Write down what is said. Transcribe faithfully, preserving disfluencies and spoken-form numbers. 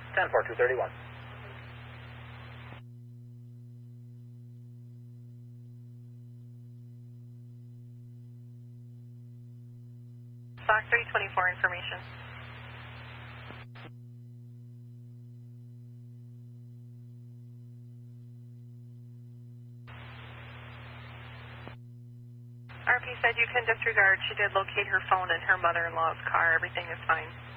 ten four two thirty-one. Fox three twenty-four information. R P said you can disregard. She did locate her phone in her mother-in-law's car. Everything is fine.